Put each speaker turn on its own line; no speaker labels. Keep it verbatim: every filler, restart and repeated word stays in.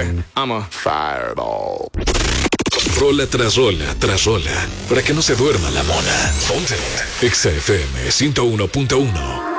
Dale, vamos.
Fireball.
Rola tras rola tras rola, para que no se duerma la mona. Ponte Exa F M ciento uno punto uno.